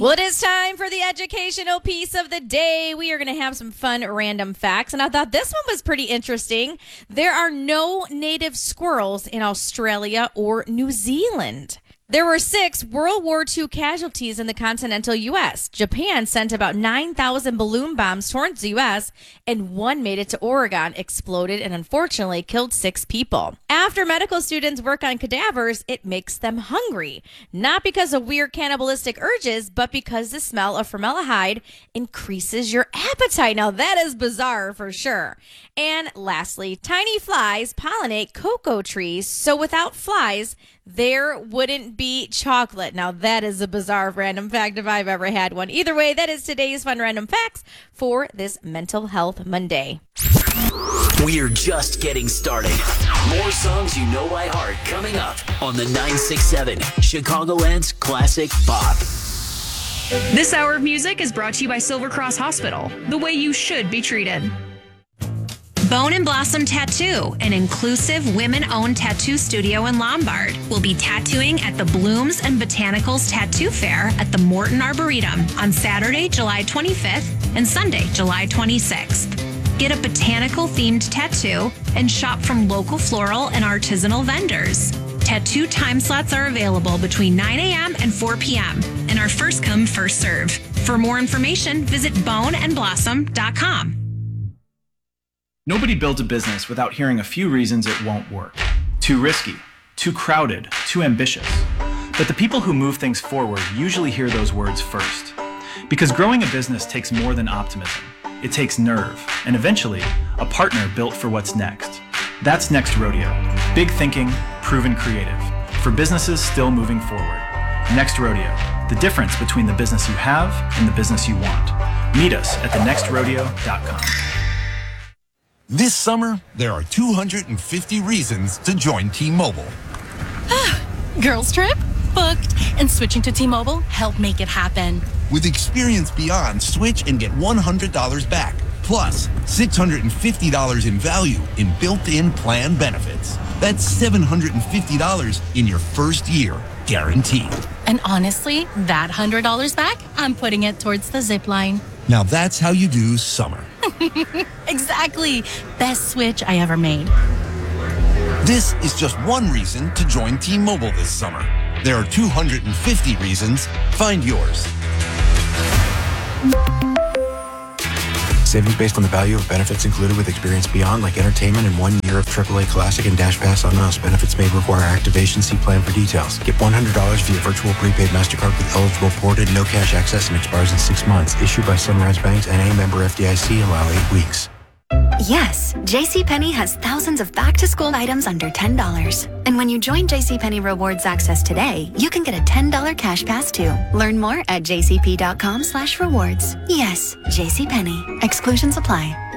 Well, it is time for the educational piece of the day. We are going to have some fun random facts, and I thought this one was pretty interesting. There are no native squirrels in Australia or New Zealand. There were 6 World War II casualties in the continental U.S. Japan sent about 9,000 balloon bombs towards the U.S., and one made it to Oregon, exploded, and unfortunately killed 6 people. After medical students work on cadavers, it makes them hungry. Not because of weird cannibalistic urges, but because the smell of formaldehyde increases your appetite. Now, that is bizarre for sure. And lastly, tiny flies pollinate cocoa trees, so without flies, there wouldn't be chocolate. Now, that is a bizarre random fact if I've ever had one. Either way, that is today's fun random facts for this Mental Health Monday. We're just getting started. More songs you know by heart coming up on the 967 Chicagoland's Classic Pop. This hour of music is brought to you by Silver Cross Hospital, the way you should be treated. Bone and Blossom Tattoo, an inclusive women-owned tattoo studio in Lombard, will be tattooing at the Blooms and Botanicals Tattoo Fair at the Morton Arboretum on Saturday, July 25th and Sunday, July 26th. Get a botanical-themed tattoo and shop from local floral and artisanal vendors. Tattoo time slots are available between 9 a.m. and 4 p.m. and are first come, first serve. For more information, visit boneandblossom.com. Nobody builds a business without hearing a few reasons it won't work. Too risky, too crowded, too ambitious. But the people who move things forward usually hear those words first. Because growing a business takes more than optimism. It takes nerve, and eventually, a partner built for what's next. That's Next Rodeo. Big thinking, proven creative. For businesses still moving forward. Next Rodeo. The difference between the business you have and the business you want. Meet us at thenextrodeo.com. This summer, there are 250 reasons to join T-Mobile. Girls trip? Booked. And switching to T-Mobile helped make it happen. With Experience Beyond, switch and get $100 back. Plus, $650 in value in built-in plan benefits. That's $750 in your first year, guaranteed. And honestly, that $100 back, I'm putting it towards the zip line. Now that's how you do summer. Exactly. Best switch I ever made. This is just one reason to join T-Mobile this summer. There are 250 reasons. Find yours. Savings based on the value of benefits included with Experience Beyond, like entertainment and 1 year of AAA Classic and Dash Pass on us. Benefits may require activation. See plan for details. Get $100 via virtual prepaid MasterCard with eligible ported, no cash access, and expires in 6 months. Issued by Sunrise Banks, N.A. member FDIC. Allow 8 weeks. Yes, JCPenney has thousands of back-to-school items under $10. And when you join JCPenney Rewards Access today, you can get a $10 cash pass too. Learn more at jcp.com/rewards. Yes, JCPenney. Exclusions apply.